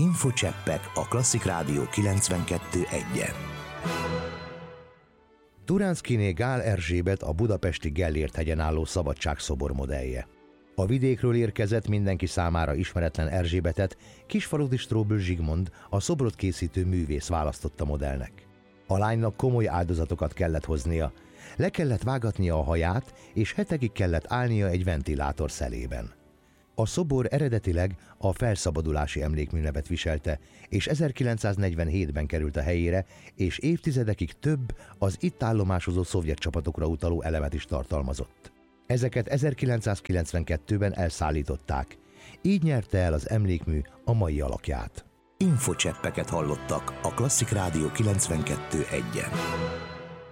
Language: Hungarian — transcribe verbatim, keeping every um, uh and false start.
Infocseppek a Klasszik Rádió kilencvenkettő egyen. Turánszkiné Gál Erzsébet a budapesti Gellért-hegyen álló szabadságszobor modellje. A vidékről érkezett, mindenki számára ismeretlen Erzsébetet Kisfaludy Strobl Zsigmond, a szobrot készítő művész választotta modellnek. A lánynak komoly áldozatokat kellett hoznia. Le kellett vágatnia a haját, és hetekig kellett állnia egy ventilátor szelében. A szobor eredetileg a felszabadulási emlékműnevet viselte, és ezerkilencszáznegyvenhétben került a helyére, és évtizedekig több, az itt állomásozó szovjet csapatokra utaló elemet is tartalmazott. Ezeket ezerkilencszázkilencvenkettőben elszállították. Így nyerte el az emlékmű a mai alakját. Infocseppeket hallottak a Klasszik Rádió kilencvenkettő egyen.